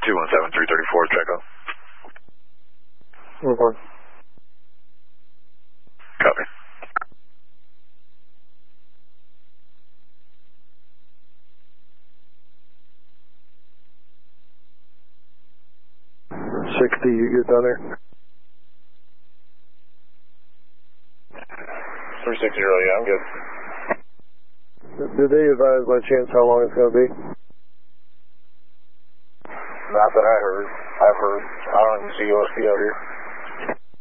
217-334, check out. Report. Copy. You get down there? 360, yeah, I'm good. Did they advise by chance how long it's going to be? Not that I heard. I've heard. I don't even see OSP out here.